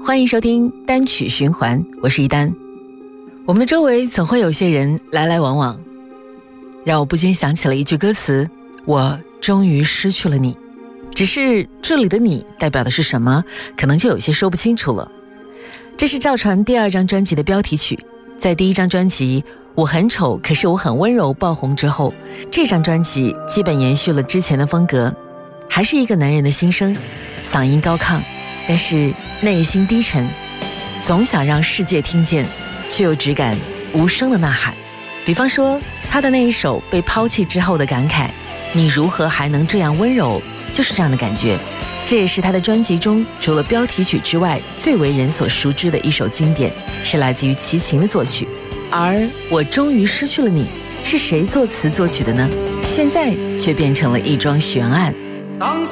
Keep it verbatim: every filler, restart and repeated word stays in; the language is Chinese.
欢迎收听单曲循环，我是一丹。我们的周围总会有些人来来往往，让我不禁想起了一句歌词：我终于失去了你。只是这里的你代表的是什么，可能就有些说不清楚了。这是赵传第二张专辑的标题曲，在第一张专辑我很丑可是我很温柔爆红之后，这张专辑基本延续了之前的风格，还是一个男人的心声，嗓音高亢，但是内心低沉，总想让世界听见，却又只敢无声的呐喊。比方说他的那一首被抛弃之后的感慨，你如何还能这样温柔，就是这样的感觉。这也是他的专辑中除了标题曲之外最为人所熟知的一首经典，是来自于齐秦的作曲。而我终于失去了你是谁作词作曲的呢？现在却变成了一桩悬案。